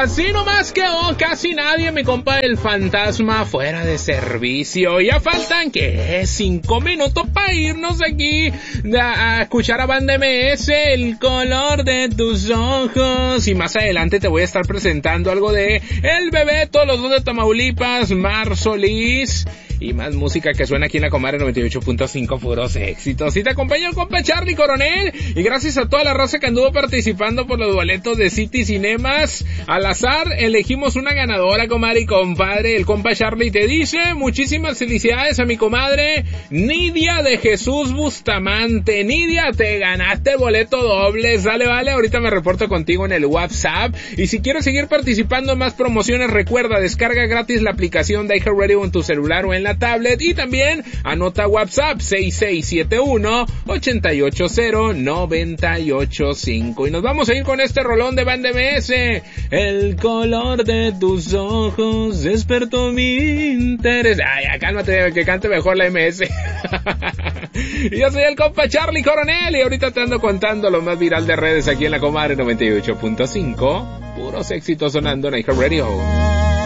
Así nomás quedó casi nadie, mi compa el fantasma fuera de servicio. Ya faltan, ¿qué? 5 minutos para irnos aquí a escuchar a Banda MS, El color de tus ojos. Y más adelante te voy a estar presentando algo de El Bebeto, los dos de Tamaulipas, Mar Solís. Y más música que suena aquí en la Comadre 98.5, puros éxitos. Y te acompaña el compa Charlie Coronel. Y gracias a toda la raza que anduvo participando por los boletos de City Cinemas. Al azar elegimos una ganadora, comadre y compadre. El compa Charlie te dice: muchísimas felicidades a mi comadre Nidia de Jesús Bustamante. Nidia, te ganaste boleto doble. Sale, vale, ahorita me reporto contigo en el WhatsApp. Y si quieres seguir participando en más promociones, recuerda, descarga gratis la aplicación de iHeartRadio en tu celular o en la tablet, y también anota WhatsApp 6671-880-985. Y nos vamos a ir con este rolón de Banda MS. El color de tus ojos despertó mi interés. Ay, cálmate, que cante mejor la MS. Yo soy el compa Charlie Coronel y ahorita te ando contando lo más viral de redes aquí en la Comadre 98.5. Puros éxitos sonando en iHeartRadio.